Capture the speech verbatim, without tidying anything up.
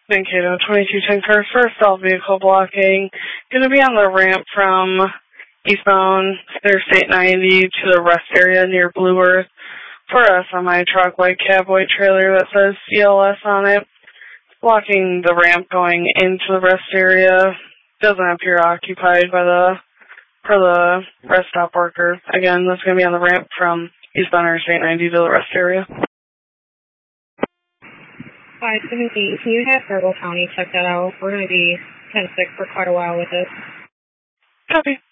Mankato twenty-two ten car, first all vehicle blocking. Going to be on the ramp from eastbound Interstate ninety to the rest area near Blue Earth. For us on my truck, white cab, white trailer that says C L S on it. Blocking the ramp going into the rest area. Doesn't appear occupied by the for the rest stop worker. Again, that's going to be on the ramp from eastbound Interstate ninety to the rest area. five seventeen, can you have Turtle County check that out? We're going to be ten six for quite a while with it. Copy.